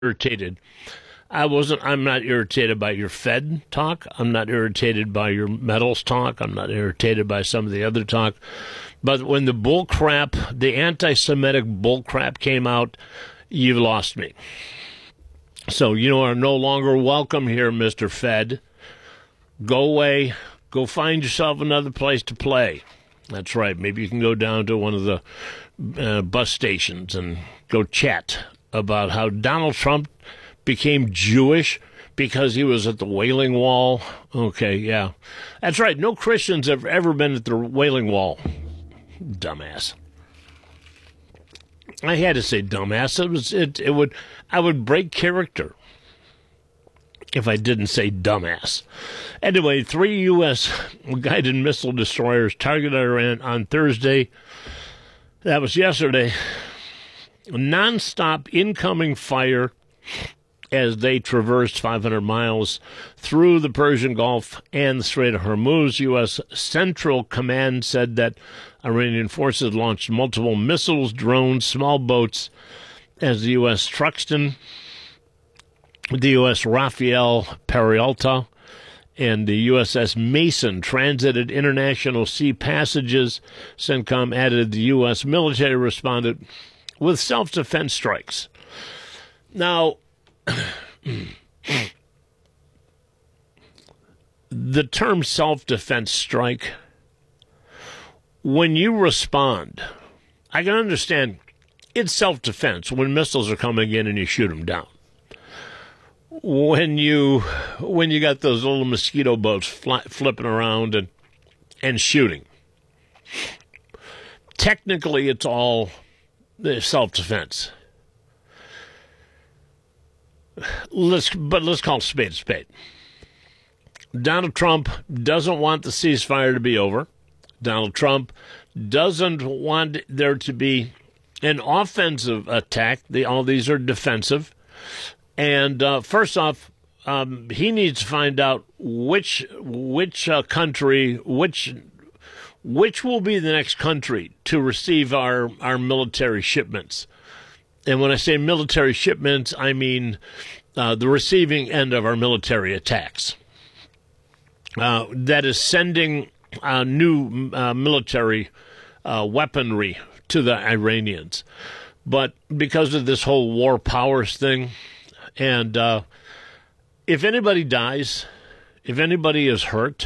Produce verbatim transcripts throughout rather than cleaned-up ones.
irritated. I wasn't. I'm not irritated by your Fed talk. I'm not irritated by your metals talk. I'm not irritated by some of the other talk. But when the bull crap, the anti-Semitic bull crap came out, you've lost me. So you are no longer welcome here, Mister Fed. Go away. Go find yourself another place to play. That's right. Maybe you can go down to one of the uh, bus stations and go chat about how Donald Trump became Jewish because he was at the Wailing Wall. Okay, yeah. That's right. No Christians have ever been at the Wailing Wall. Dumbass. I had to say dumbass. It was it it would I would break character if I didn't say dumbass. Anyway, three U S guided missile destroyers targeted Iran on Thursday. That was yesterday. Non-stop incoming fire as they traversed five hundred miles through the Persian Gulf and the Strait of Hormuz. U S. Central Command said that Iranian forces launched multiple missiles, drones, small boats as the U S. Truxtun, the U S. Rafael Peralta, and the U S S Mason transited international sea passages. CENTCOM added the U S military responded with self-defense strikes. Now, the term self-defense strike, when you respond, I can understand it's self-defense when missiles are coming in and you shoot them down. When you when you got those little mosquito boats fly, flipping around and and shooting, technically it's all self-defense. Let's but let's call it spade a spade. Donald Trump doesn't want the ceasefire to be over. Donald Trump doesn't want there to be an offensive attack. The, all these are defensive. And uh, first off, um, he needs to find out which which uh, country, which which will be the next country to receive our, our military shipments. And when I say military shipments, I mean uh, the receiving end of our military attacks. Uh, that is sending uh, new uh, military uh, weaponry to the Iranians. But because of this whole war powers thing, and uh, if anybody dies, if anybody is hurt,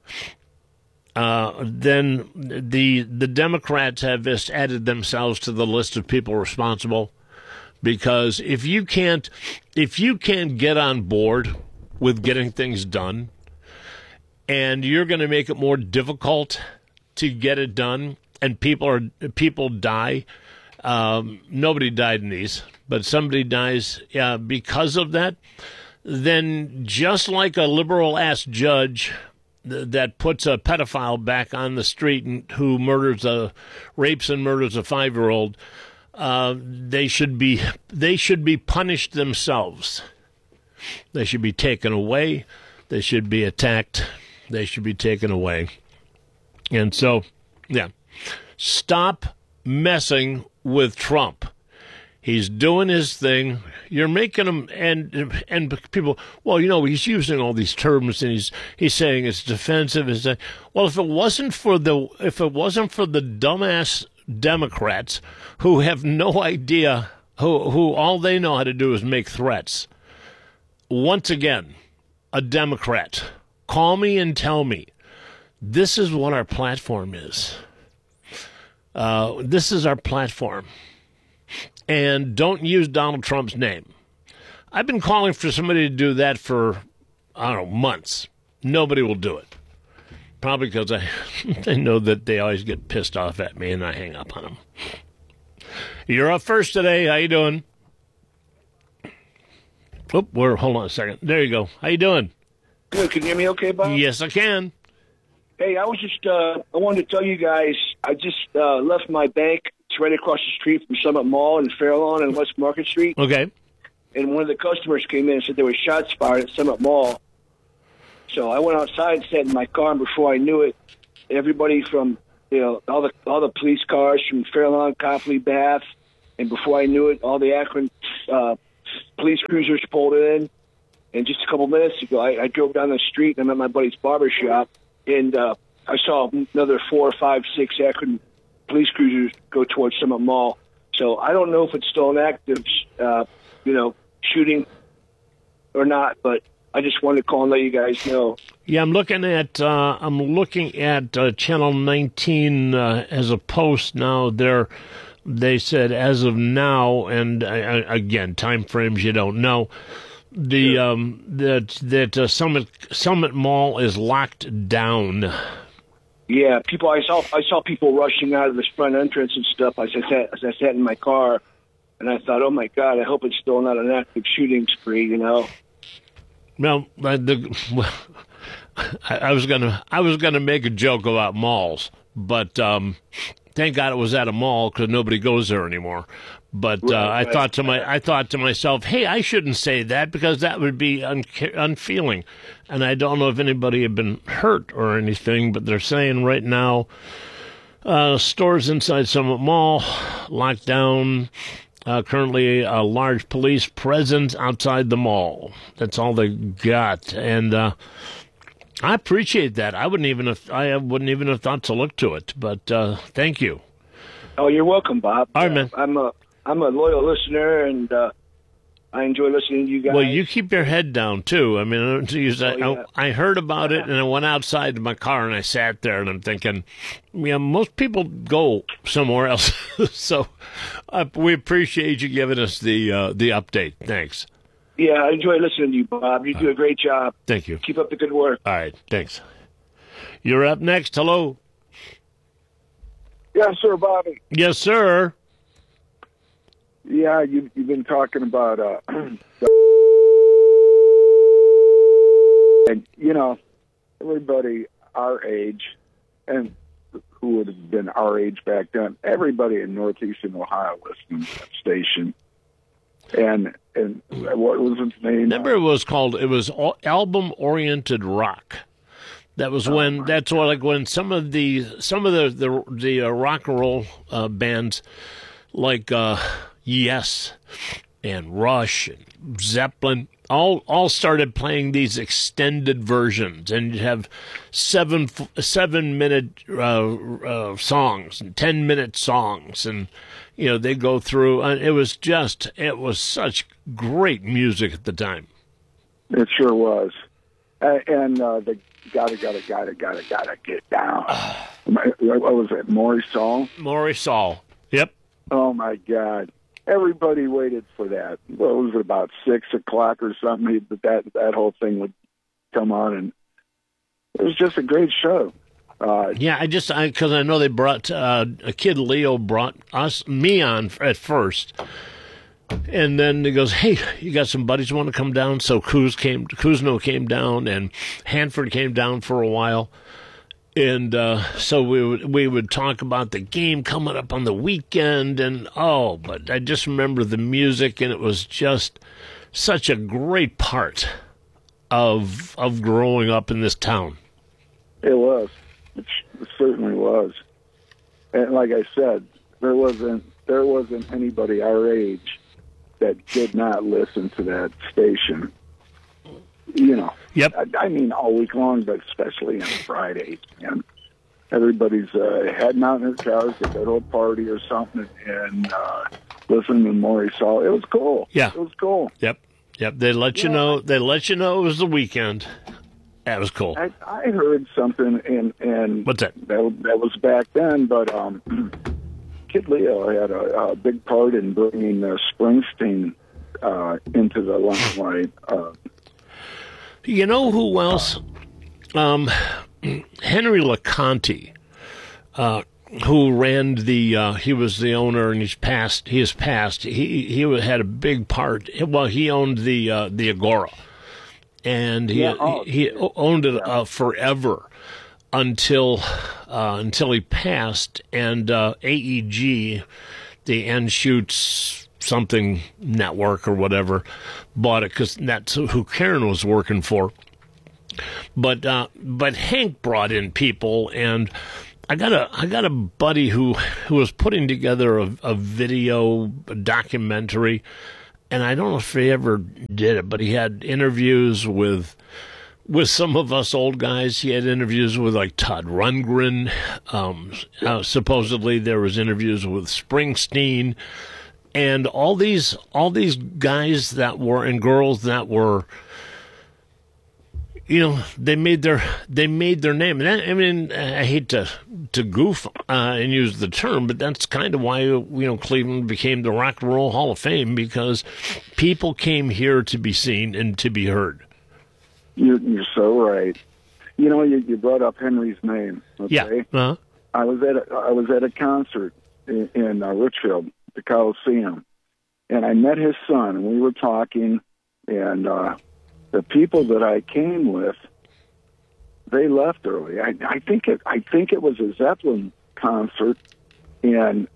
Uh, then the the Democrats have just added themselves to the list of people responsible, because if you can't if you can't get on board with getting things done, and you're going to make it more difficult to get it done, and people are people die, um, nobody died in these, but somebody dies uh, because of that, then just like a liberal ass judge that puts a pedophile back on the street and who murders a rapes and murders a five-year-old, uh, they should be they should be punished themselves. They should be taken away. They should be attacked. They should be taken away. And so, yeah, stop messing with Trump. He's doing his thing. You're making him, and and people, well, you know, he's using all these terms, and he's he's saying it's defensive. Is that, well, if it wasn't for the if it wasn't for the dumbass Democrats who have no idea, who who all they know how to do is make threats. Once again, a Democrat, call me and tell me this is what our platform is. Uh, this is our platform. And don't use Donald Trump's name. I've been calling for somebody to do that for, I don't know, months. Nobody will do it. Probably because I, I know that they always get pissed off at me and I hang up on them. You're up first today. How you doing? Oh, we're, hold on a second. There you go. How you doing? Good. Can you hear me okay, Bob? Yes, I can. Hey, I was just, uh, I wanted to tell you guys, I just uh, left my bank. It's right across the street from Summit Mall in Fairlawn and West Market Street. Okay. And one of the customers came in and said there was shots fired at Summit Mall. So I went outside and sat in my car, and before I knew it, everybody from, you know, all the all the police cars from Fairlawn, Copley, Bath, and before I knew it, all the Akron uh, police cruisers pulled in. And just a couple minutes ago, I, I drove down the street and I'm at my buddy's barber shop, and uh, I saw another four, five, six Akron police cruisers go towards Summit Mall. So I don't know if it's still an active, uh, you know, shooting or not, but I just wanted to call and let you guys know. Yeah, I'm looking at uh, I'm looking at uh, Channel nineteen uh, as a post now. There, they said as of now, and uh, again, time frames you don't know. The Sure. um that that uh, Summit Summit Mall is locked down. Yeah, people. I saw I saw people rushing out of this front entrance and stuff. As I sat as I sat in my car, and I thought, oh my God, I hope it's still not an active shooting spree. You know. Well, uh, the well, I, I was gonna I was gonna make a joke about malls, but um, thank God it was at a mall because nobody goes there anymore. But uh, Right, I right. thought to my I thought to myself, hey, I shouldn't say that because that would be un- unfeeling. And I don't know if anybody had been hurt or anything, but they're saying right now, uh, stores inside Summit Mall locked down. Uh, currently, a large police presence outside the mall. That's all they got, and uh, I appreciate that. I wouldn't even have I wouldn't even have thought to look to it. But uh, thank you. Oh, you're welcome, Bob. All right, man. I'm a I'm a loyal listener, and uh, I enjoy listening to you guys. Well, you keep your head down too. I mean, I, don't use that. Oh, yeah. I, I heard about it, and I went outside to my car and I sat there, and I'm thinking, yeah, most people go somewhere else. So, uh, we appreciate you giving us the uh, the update. Thanks. Yeah, I enjoy listening to you, Bob. You do a great job. Thank you. Keep up the good work. All right, thanks. You're up next. Hello. Yes, sir, Bobby. Yes, sir. Yeah, you, you've been talking about, uh, and you know, everybody our age, and who would have been our age back then, everybody in Northeastern Ohio listened to that station. And and what was its name? Remember, it was called. It was album oriented rock. That was when. That's what, like when some of the some of the the, the uh, rock and roll uh, bands, like uh, Yes and Rush and Zeppelin, all all started playing these extended versions, and you'd have seven seven minute uh, uh, songs and ten minute songs, and you know they go through. And it was just it was such great music at the time. It sure was. Uh, and uh, the gotta gotta gotta gotta gotta get down. What was it? Maury Saul. Maury Saul. Yep. Oh my God. Everybody waited for that. What was it, about six o'clock or something? That that, that whole thing would come on, and it was just a great show. Uh, yeah, I just because I, I know they brought uh, a kid Leo brought us me on at first, and then he goes, "Hey, you got some buddies want to come down?" So Kuz came, Kuzno came down, and Hanford came down for a while. And uh, so we would we would talk about the game coming up on the weekend, and oh, but I just remember the music, and it was just such a great part of of growing up in this town. It was, it certainly was, and like I said, there wasn't there wasn't anybody our age that did not listen to that station. You know, Yep. I, I mean all week long, but especially on Friday, and everybody's uh, heading out in their cars to go to a party or something, and uh, listening to Maury Saul. It was cool. Yeah. It was cool. Yep, yep. They let you Yeah. know. They let you know it was the weekend. That was cool. I, I heard something, and and What's that? that that was back then, but um, Kid Leo had a, a big part in bringing uh, Springsteen uh, into the limelight. Uh, You know who else? Um, Henry LeConte, uh, who ran the. Uh, he was the owner, and he's passed. He has passed. He he had a big part. Well, he owned the uh, the Agora, and he Yeah, oh, he, he owned it uh, forever until uh, until he passed. And uh, A E G, the Anschutz something network or whatever, bought it because that's who Karen was working for. But uh, but Hank brought in people, and I got a I got a buddy who who was putting together a, a video a documentary and I don't know if he ever did it, but he had interviews with with some of us old guys. He had interviews with like Todd Rundgren. Um, uh, supposedly there was interviews with Springsteen, and all these all these guys that were and girls that were, you know, they made their they made their name. And that, I mean, I hate to to goof uh, and use the term, but that's kind of why, you know, Cleveland became the Rock and Roll Hall of Fame, because people came here to be seen and to be heard. You're, you're so right. You know, you, you brought up Henry's name. Okay? Yeah. Uh-huh. I was at a, I was at a concert in, in uh, Richfield, the Coliseum, and I met his son, and we were talking, and uh, the people that I came with, they left early. I, I think it I think it was a Zeppelin concert, and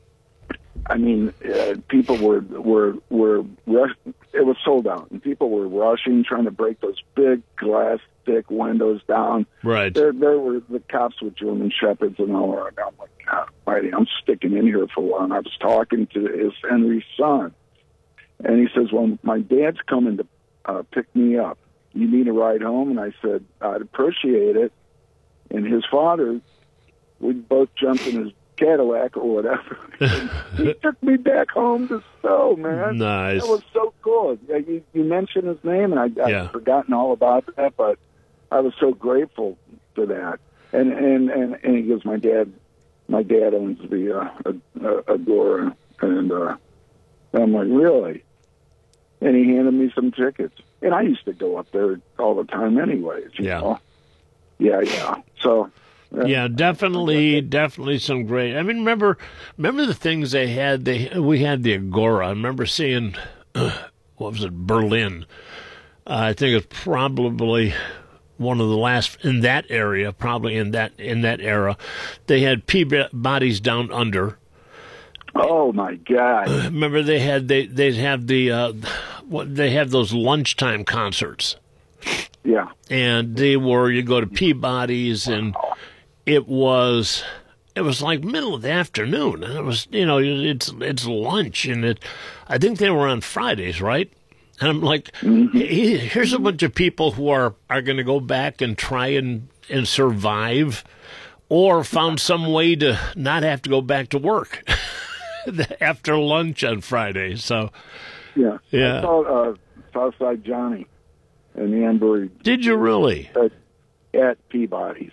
I mean, uh, people were were were rush- it was sold out, and people were rushing, trying to break those big glass thick windows down. Right. There, there were the cops with German shepherds and all that. I'm like, God Almighty, I'm sticking in here for a while. And I was talking to his Henry's son, and he says, "Well, my dad's coming to uh, pick me up. You need a ride home?" And I said, "I'd appreciate it." And his father, we both jumped in his Cadillac or whatever. He took me back home to Stowe, man. Nice. That was so cool. Yeah, you, you mentioned his name, and I, I'd Yeah. forgotten all about that, but I was so grateful for that. And and, and, and he goes, my dad, my dad owns the uh, Agora, and uh, I'm like, really? And he handed me some tickets, and I used to go up there all the time, anyways. You Yeah. know? Yeah, yeah. So. Yeah, definitely, definitely some great. I mean, remember, remember the things they had. They we had the Agora. I remember seeing, uh, what was it, Berlin? Uh, I think it's probably one of the last in that area. Probably in that in that era, they had Peabody's Down Under. Oh my God! Remember they had they they'd have the uh, what they have those lunchtime concerts. Yeah, and they were you go to Peabody's and. It was, it was like middle of the afternoon, and it was, you know, it's it's lunch, and it, I think they were on Fridays, right? And I'm like, mm-hmm. hey, here's a bunch of people who are are going to go back and try and and survive, or found some way to not have to go back to work after lunch on Friday. So, yeah, yeah. I saw uh, Southside Johnny and the Amber. Did you really? At, at Peabody's.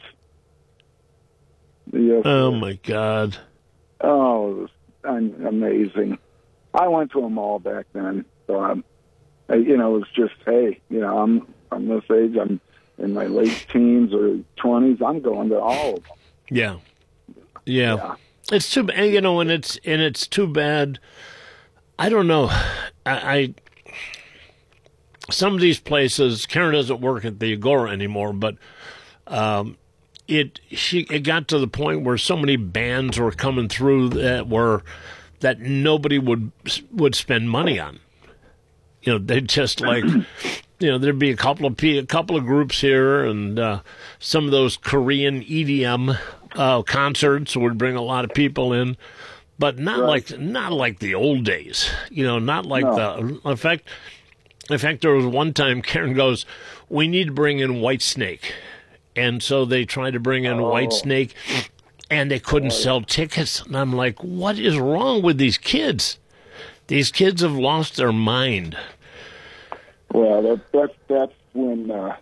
Yes, oh sir. my God! Oh, it was amazing. I went to them all back then. So um, you know, it was just, hey, you know, I'm I'm this age. I'm in my late teens or twenties. I'm going to all of them. Yeah, yeah. yeah. It's too bad, you know, and it's and it's too bad. I don't know. I, I some of these places. Karen doesn't work at the Agora anymore, but. Um, It she it got to the point where so many bands were coming through that were that nobody would would spend money on. You know, they just like, you know, there'd be a couple of a couple of groups here, and uh, some of those Korean E D M uh, concerts would bring a lot of people in, but not right. like not like the old days. You know, not like no. the in fact. In fact, there was one time Karen goes, "We need to bring in Whitesnake." And so they tried to bring in oh. Whitesnake, and they couldn't oh. sell tickets. And I'm like, what is wrong with these kids? These kids have lost their mind. Well, that, that, that's when uh,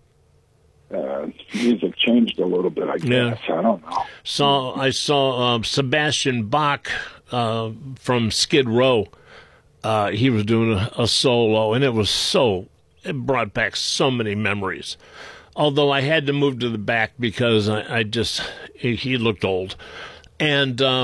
uh, music changed a little bit, I guess. Yeah. I don't know. So I saw uh, Sebastian Bach uh, from Skid Row. Uh, he was doing a, a solo, and it was so, it brought back so many memories. Although I had to move to the back because I, I just he, he looked old, and uh,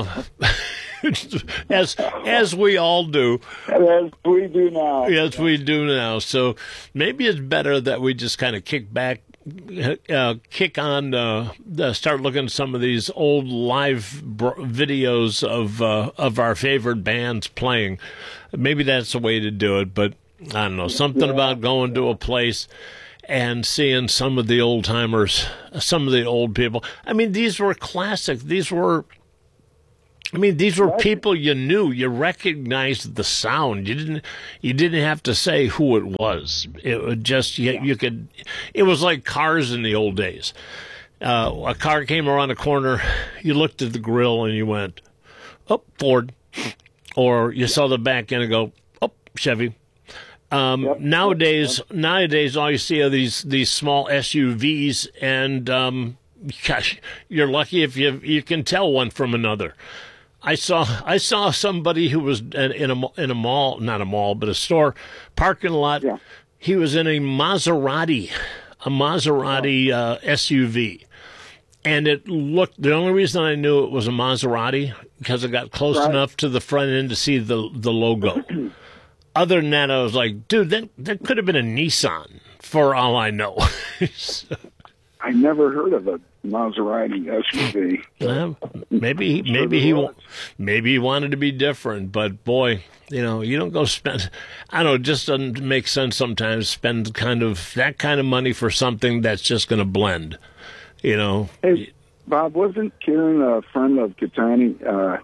as as we all do, as we do now, yes, we do now. So maybe it's better that we just kind of kick back, uh, kick on, uh, uh, start looking at some of these old live br- videos of uh, of our favorite bands playing. Maybe that's the way to do it. But I don't know, something yeah. about going to a place and seeing some of the old timers, some of the old people. I mean, these were classic. These were, I mean, these were people you knew. You recognized the sound. You didn't. You didn't have to say who it was. It was just you, you could. It was like cars in the old days. Uh, a car came around a corner. You looked at the grill and you went, "Oh, Ford," or you saw the back end and go, "Oh, Chevy." Um, yep. Nowadays, yep. nowadays, all you see are these these small S U Vs, and um, gosh, you're lucky if you you can tell one from another. I saw I saw somebody who was in, in a in a mall, not a mall, but a store parking lot. Yeah. He was in a Maserati, a Maserati uh, S U V, and it looked. The only reason I knew it was a Maserati because I got close right. enough to the front end to see the the logo. Other than that, I was like, dude, that that could have been a Nissan for all I know. So, I never heard of a Maserati S U V. Well, maybe sure maybe he was. maybe he wanted to be different, but boy, you know, you don't go spend. I don't know, it just doesn't make sense sometimes. Spend kind of that kind of money for something that's just going to blend. You know. Hey, Bob, wasn't Karen a friend of Katani? Uh,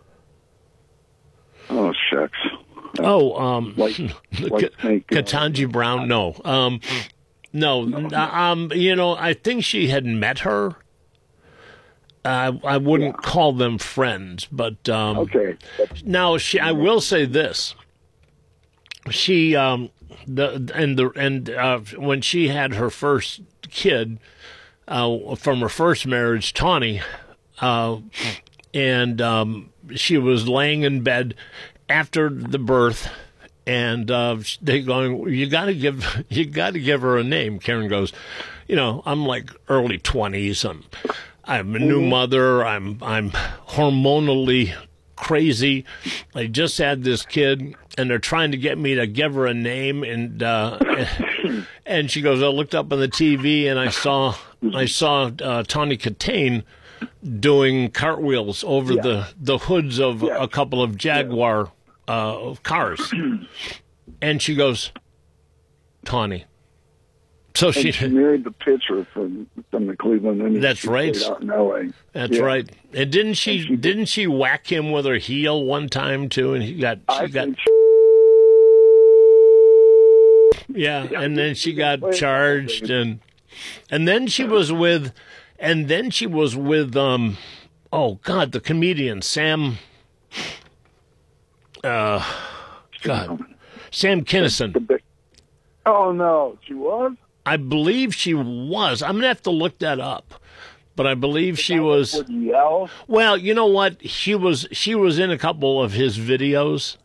oh shucks. Uh, oh, um, like, like Ketanji Brown. No, um, no, um, you know, I think she had met her. I I wouldn't yeah. call them friends, but um, okay. Now she, I will say this: she, um, the and the and uh, when she had her first kid uh, from her first marriage, Tawny, uh, and um, she was laying in bed after the birth, and uh, they going, you got to give you got to give her a name. Karen goes, you know, I'm like early twenties. I'm I'm a new mother. I'm I'm hormonally crazy. I just had this kid, and they're trying to get me to give her a name. And uh, and she goes, I looked up on the T V and I saw I saw uh, Tawny Katane doing cartwheels over yeah. the, the hoods of yeah. a couple of Jaguar uh, cars. And she goes, Tawny. So and she, she married the pitcher from from the Cleveland Indians. That's right. Out in L A. That's yeah. right. And didn't she, and she didn't she whack him with her heel one time too? And he got she I got think yeah, and then she got charged, and and then she was with, and then she was with um, oh God, the comedian Sam, uh, God, Sam Kinison. Oh no, she was. I believe she was. I'm gonna have to look that up, but I believe she was. Would yell? Well, you know what? She was. She was in a couple of his videos,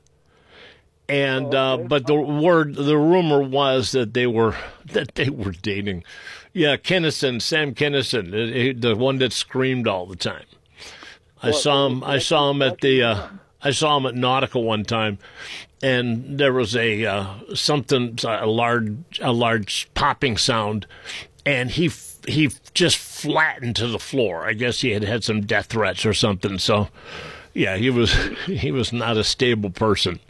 and oh, okay. uh, but the word, the rumor was that they were that they were dating. Yeah, Kinison, Sam Kinison, the one that screamed all the time. I well, saw him. I saw him at the. Uh, I saw him at Nautica one time. And there was a uh, something, a large, a large popping sound, and he he just flattened to the floor. I guess he had had some death threats or something. So, yeah, he was he was not a stable person.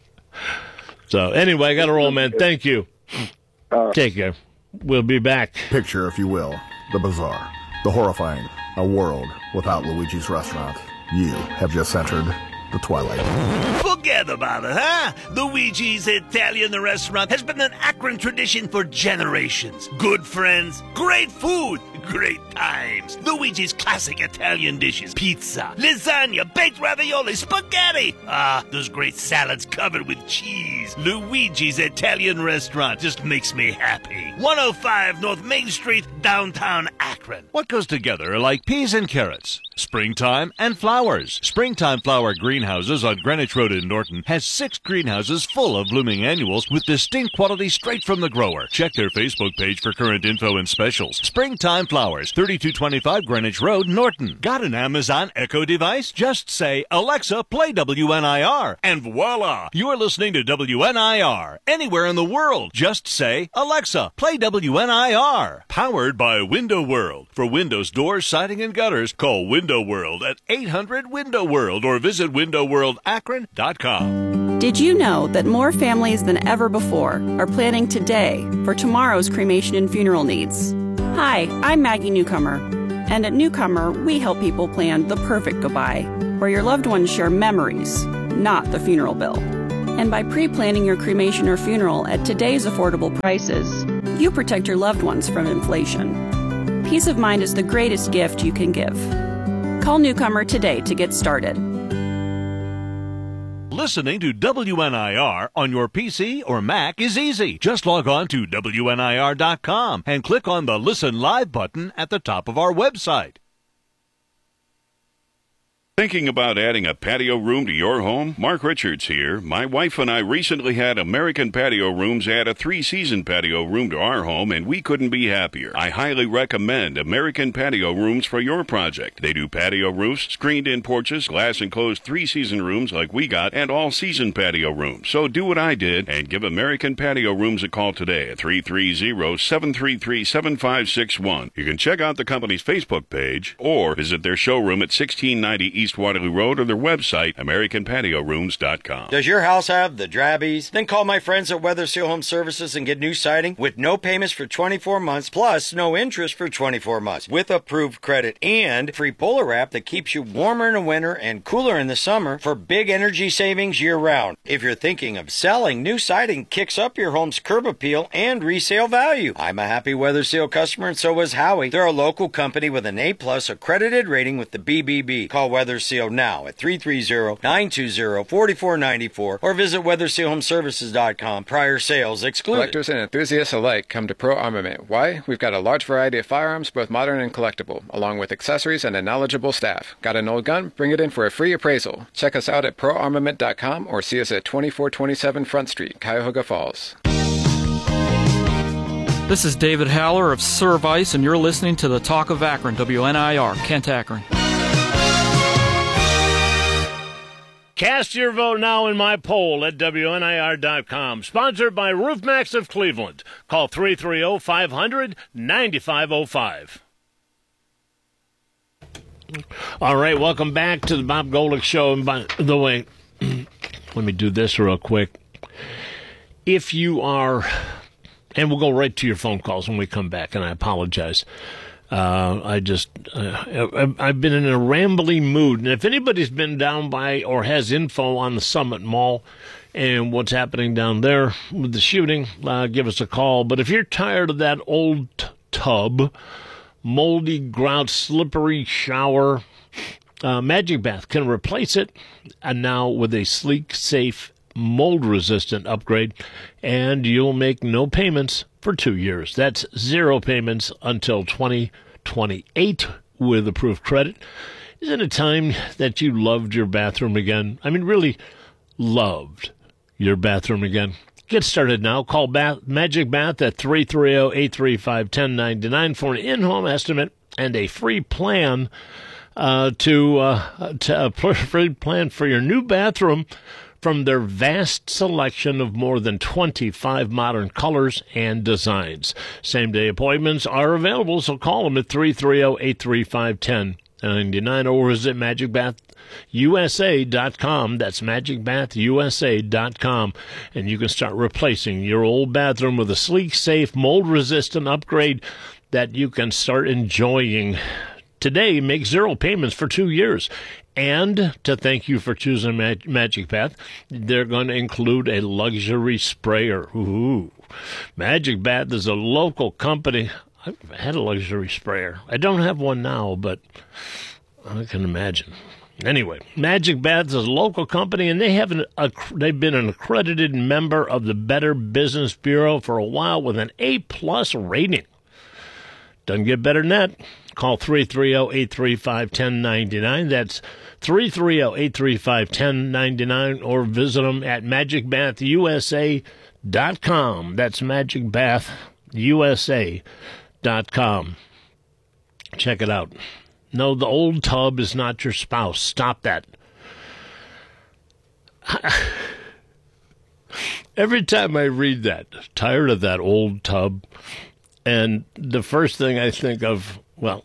So anyway, I got to roll, man. Thank you. Uh, Take care. We'll be back. Picture, if you will, the bizarre, the horrifying, a world without Luigi's Restaurant. You have just entered the twilight. Forget about it, huh? Luigi's Italian Restaurant has been an Akron tradition for generations. Good friends, great food, great times. Luigi's classic Italian dishes: pizza, lasagna, baked ravioli, spaghetti. Ah, those great salads covered with cheese. Luigi's Italian Restaurant just makes me happy. one oh five North Main Street, downtown Akron. What goes together like peas and carrots? Springtime and flowers. Springtime Flower Greenhouses on Greenwich Road in Norton has six greenhouses full of blooming annuals with distinct quality straight from the grower. Check their Facebook page for current info and specials. Springtime Flowers, thirty-two twenty-five Greenwich Road, Norton. Got an Amazon Echo device? Just say, Alexa, play W N I R, and voila! You're listening to W N I R. Anywhere in the world, just say, Alexa, play W N I R. Powered by Window World. For windows, doors, siding, and gutters, call Window World at eight hundred window world or visit window world akron dot com. Did you know that more families than ever before are planning today for tomorrow's cremation and funeral needs? Hi, I'm Maggie Newcomer, and at Newcomer, we help people plan the perfect goodbye. where your loved ones share memories, not the funeral bill. And by pre-planning your cremation or funeral at today's affordable prices, you protect your loved ones from inflation. Peace of mind is the greatest gift you can give. Call Newcomer today to get started. Listening to W N I R on your P C or Mac is easy. Just log on to W N I R dot com and click on the Listen Live button at the top of our website. Thinking about adding a patio room to your home? Mark Richards here. My wife and I recently had American Patio Rooms add a three-season patio room to our home, and we couldn't be happier. I highly recommend American Patio Rooms for your project. They do patio roofs, screened-in porches, glass-enclosed three-season rooms like we got, and all-season patio rooms. So do what I did and give American Patio Rooms a call today at three three zero, seven three three, seven five six one. You can check out the company's Facebook page or visit their showroom at sixteen ninety East Waterloo Road or their website, American Patio Rooms dot com. Does your house have the drabbies? Then call my friends at Weather Seal Home Services and get new siding with no payments for twenty-four months, plus no interest for twenty-four months, with approved credit and free Polar Wrap that keeps you warmer in the winter and cooler in the summer for big energy savings year-round. If you're thinking of selling, new siding kicks up your home's curb appeal and resale value. I'm a happy Weather Seal customer, and so is Howie. They're a local company with an A-plus accredited rating with the B B B. Call Weather Seal now at three three zero, nine two zero, four four nine four or visit weather seal home services dot com. Prior sales excluded. Collectors and enthusiasts alike come to Pro Armament. Why? We've got a large variety of firearms, both modern and collectible, along with accessories and a knowledgeable staff. Got an old gun? Bring it in for a free appraisal. Check us out at pro armament dot com or see us at twenty-four twenty-seven Front Street, Cuyahoga Falls. This is David Haller of Service, and you're listening to the Talk of Akron, W N I R, Kent, Akron. Cast your vote now in my poll at W N I R dot com. Sponsored by RoofMax of Cleveland. Call three three zero, five hundred, nine five zero five. All right, welcome back to the Bob Golick Show. And by the way, let me do this real quick. If you are, and we'll go right to your phone calls when we come back, and I apologize. Uh, I just, uh, I've been in a rambling mood. And if anybody's been down by or has info on the Summit Mall and what's happening down there with the shooting, uh, give us a call. But if you're tired of that old t- tub, moldy, grout, slippery shower, uh, Magic Bath can replace it. And now with a sleek, safe, mold-resistant upgrade. And you'll make no payments for two years. That's zero payments until twenty twenty-eight with approved credit. Isn't it time that you loved your bathroom again? I mean, really loved your bathroom again. Get started now. Call Bath, Magic Bath at three three zero, eight three five, one zero nine nine for an in-home estimate and a free plan uh, to, uh, to a free plan for your new bathroom from their vast selection of more than twenty-five modern colors and designs. Same-day appointments are available, so call them at three three zero, eight three five, one zero nine nine or visit magic bath U S A dot com. That's magic bath U S A dot com. And you can start replacing your old bathroom with a sleek, safe, mold-resistant upgrade that you can start enjoying today. Make zero payments for two years. And to thank you for choosing Mag- Magic Bath, they're going to include a luxury sprayer. Ooh. Magic Bath is a local company. I've had a luxury sprayer. I don't have one now, but I can imagine. Anyway, Magic Bath is a local company, and they have an, a, they've been an accredited member of the Better Business Bureau for a while with an A-plus rating. Doesn't get better than that. Call three three zero, eight three five, one zero nine nine. That's three three zero, eight three five, one zero nine nine, or visit them at magic bath U S A dot com. That's magic bath U S A dot com. Check it out. No, the old tub is not your spouse. Stop that. Every time I read that, tired of that old tub, and the first thing I think of, well,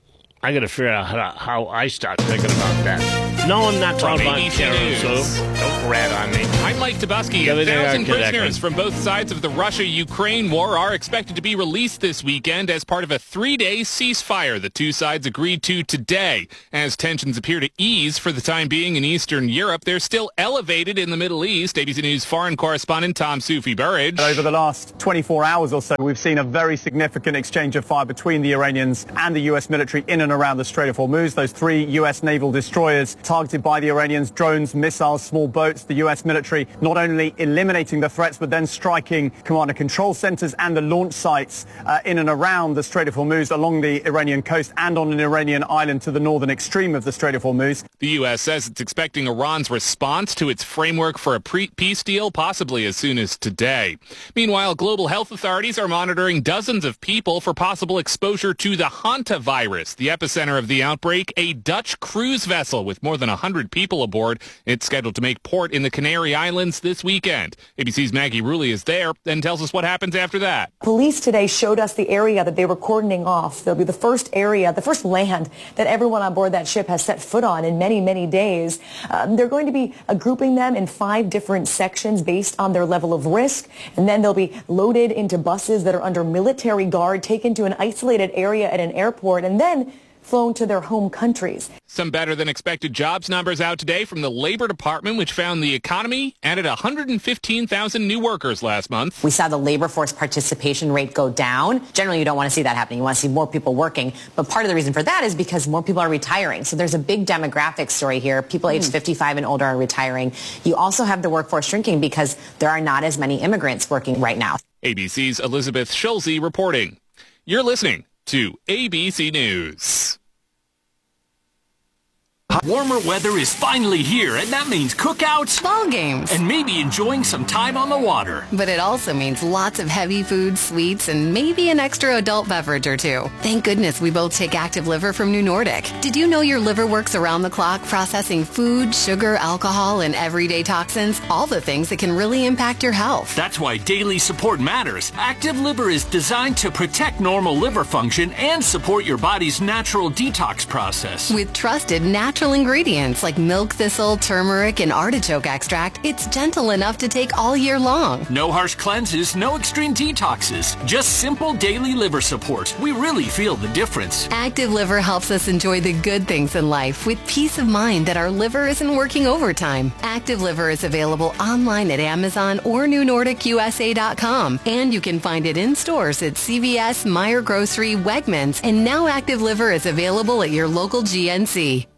I got to figure out how, how I start thinking about that. No, I'm not talking about Karen, so don't rat on me. I'm Mike Tabusky. A thousand prisoners from both sides of the Russia-Ukraine war are expected to be released this weekend as part of a three-day ceasefire the two sides agreed to today. As tensions appear to ease for the time being in Eastern Europe, they're still elevated in the Middle East. A B C News foreign correspondent Tom Soufi-Burridge. Over the last twenty-four hours or so, we've seen a very significant exchange of fire between the Iranians and the U S military in and around the Strait of Hormuz. Those three U S naval destroyers targeted by the Iranians, drones, missiles, small boats. The U S military not only eliminating the threats, but then striking command and control centers and the launch sites uh, in and around the Strait of Hormuz, along the Iranian coast and on an Iranian island to the northern extreme of the Strait of Hormuz. The U S says it's expecting Iran's response to its framework for a pre- peace deal possibly as soon as today. Meanwhile, global health authorities are monitoring dozens of people for possible exposure to the hantavirus, the epicenter of the outbreak, a Dutch cruise vessel with more than one hundred people aboard. It's scheduled to make port in the Canary Islands this weekend. A B C's Maggie Rulli is there and tells us what happens after that. Police today showed us the area that they were cordoning off. They'll be the first area, the first land that everyone on board that ship has set foot on in many, many days. Um, they're going to be uh, grouping them in five different sections based on their level of risk, and then they'll be loaded into buses that are under military guard, taken to an isolated area at an airport, and then flown to their home countries. Some better than expected jobs numbers out today from the Labor Department, which found the economy added one hundred fifteen thousand new workers last month. We saw the labor force participation rate go down. Generally, you don't want to see that happening. You want to see more people working. But part of the reason for that is because more people are retiring. So there's a big demographic story here. People aged fifty-five and older are retiring. You also have the workforce shrinking because there are not as many immigrants working right now. A B C's Elizabeth Schulze reporting. You're listening to A B C News. Warmer weather is finally here, and that means cookouts, ball games, and maybe enjoying some time on the water. But it also means lots of heavy food, sweets, and maybe an extra adult beverage or two. Thank goodness we both take Active Liver from New Nordic. Did you know your liver works around the clock processing food, sugar, alcohol, and everyday toxins? All the things that can really impact your health. That's why daily support matters. Active Liver is designed to protect normal liver function and support your body's natural detox process. With trusted natural ingredients like milk thistle, turmeric, and artichoke extract, it's gentle enough to take all year long. No harsh cleanses, no extreme detoxes, just simple daily liver support. We really feel the difference. Active Liver helps us enjoy the good things in life with peace of mind that our liver isn't working overtime. Active Liver is available online at Amazon or new nordic U S A dot com, and you can find it in stores at C V S, Meijer Grocery, Wegmans, and now Active Liver is available at your local G N C.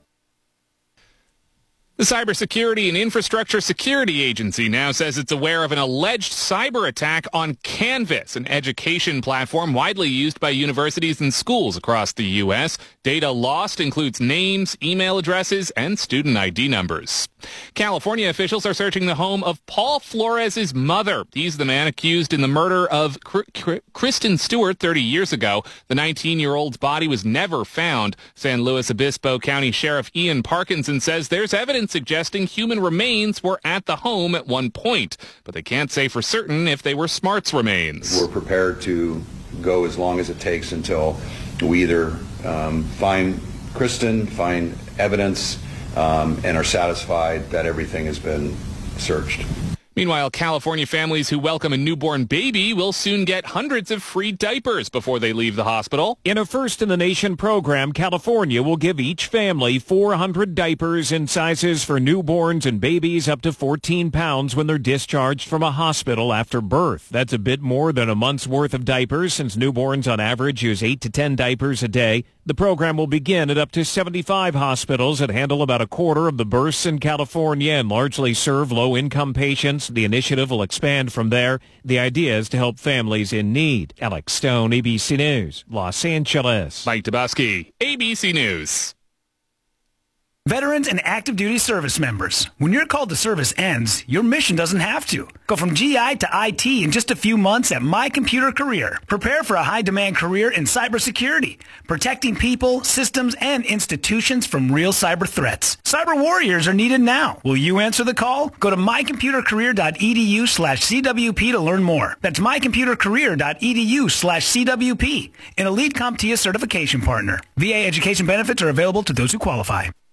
The Cybersecurity and Infrastructure Security Agency now says it's aware of an alleged cyber attack on Canvas, an education platform widely used by universities and schools across the U S. Data lost includes names, email addresses, and student I D numbers. California officials are searching the home of Paul Flores' mother. He's the man accused in the murder of Kristen Stewart thirty years ago. The nineteen-year-old's body was never found. San Luis Obispo County Sheriff Ian Parkinson says there's evidence suggesting human remains were at the home at one point, but they can't say for certain if they were Smart's remains. We're prepared to go as long as it takes until we either um, find Kristen, find evidence, um, and are satisfied that everything has been searched. Meanwhile, California families who welcome a newborn baby will soon get hundreds of free diapers before they leave the hospital. In a first-in-the-nation program, California will give each family four hundred diapers in sizes for newborns and babies up to fourteen pounds when they're discharged from a hospital after birth. That's a bit more than a month's worth of diapers, since newborns on average use eight to ten diapers a day. The program will begin at up to seventy-five hospitals that handle about a quarter of the births in California and largely serve low-income patients. The initiative will expand from there. The idea is to help families in need. Alex Stone, A B C News, Los Angeles. Mike Tabusky, A B C News. Veterans and active duty service members. When your call to service ends, your mission doesn't have to. Go from G I to I T in just a few months at My Computer Career. Prepare for a high-demand career in cybersecurity, protecting people, systems, and institutions from real cyber threats. Cyber warriors are needed now. Will you answer the call? Go to mycomputercareer.edu slash CWP to learn more. That's mycomputercareer.edu slash CWP, an Elite CompTIA certification partner. V A education benefits are available to those who qualify.